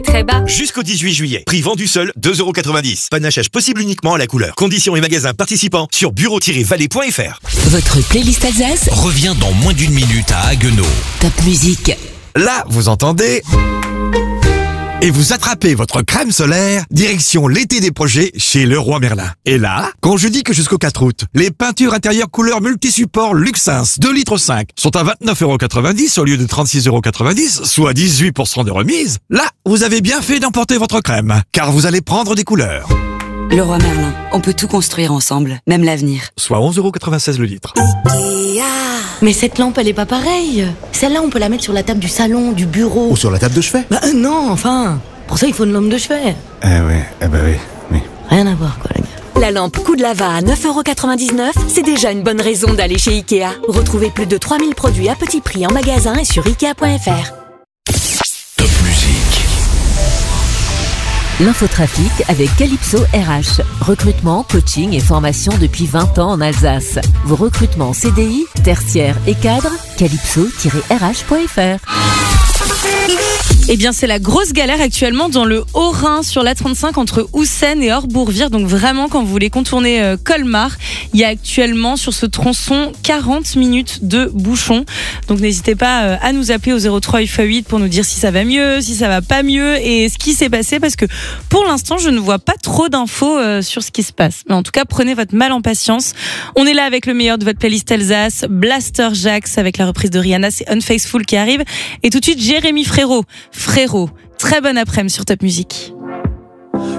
Très bas. Jusqu'au 18 juillet. Prix vendu seul, 2,90 €. Panachage possible uniquement à la couleur. Conditions et magasins participants sur bureau-vallée.fr. Votre playlist Alsace Revient dans moins d'une minute à Haguenau. Top Musique. Là, vous entendez ? Et vous attrapez votre crème solaire, direction l'été des projets chez Leroy Merlin. Et là, quand je dis que jusqu'au 4 août, les peintures intérieures couleur multi-support Luxins 2,5 litres sont à 29,90 € au lieu de 36,90 €, soit 18% de remise, là, vous avez bien fait d'emporter votre crème, car vous allez prendre des couleurs. Leroy Merlin, on peut tout construire ensemble, même l'avenir. Soit 11,96 € le litre. Mais cette lampe, elle est pas pareille. Celle-là, on peut la mettre sur la table du salon, du bureau. Ou sur la table de chevet. Bah non, enfin. Pour ça, il faut une lampe de chevet. Oui. Rien à voir, quoi, les gars. La lampe Coup de Lava à 9,99 €, c'est déjà une bonne raison d'aller chez Ikea. Retrouvez plus de 3000 produits à petit prix en magasin et sur Ikea.fr. Top Musique. L'infotrafic avec Calypso RH. Recrutement, coaching et formation depuis 20 ans en Alsace. Vos recrutements CDI, tertiaires et cadres, calypso-rh.fr. Eh bien, c'est la grosse galère actuellement dans le Haut-Rhin sur l'A35 entre Houssen et Orbourvire. Donc vraiment, quand vous voulez contourner Colmar, il y a actuellement sur ce tronçon 40 minutes de bouchon. Donc n'hésitez pas à nous appeler au 03 8 pour nous dire si ça va mieux, si ça va pas mieux et ce qui s'est passé, parce que pour l'instant, je ne vois pas trop d'infos sur ce qui se passe. Mais en tout cas, prenez votre mal en patience. On est là avec le meilleur de votre playlist Alsace, Blaster Jax avec la reprise de Rihanna, c'est Unfaithful qui arrive. Et tout de suite, Jérémy Frérot, très bonne après-midi sur Top Musique.